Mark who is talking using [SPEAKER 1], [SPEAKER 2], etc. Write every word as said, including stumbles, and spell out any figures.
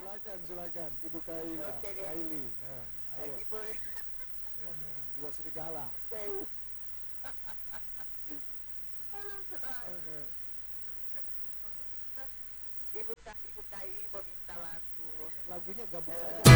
[SPEAKER 1] silakan, silakan. Ibu Kaila,
[SPEAKER 2] Oke deh.
[SPEAKER 1] Kaili. Nah, ayo.
[SPEAKER 2] Ibu.
[SPEAKER 1] Dua serigala.
[SPEAKER 2] Oke. Ibu Ka, Ibu Kai mau minta lagu.
[SPEAKER 1] Lagunya gabung saja.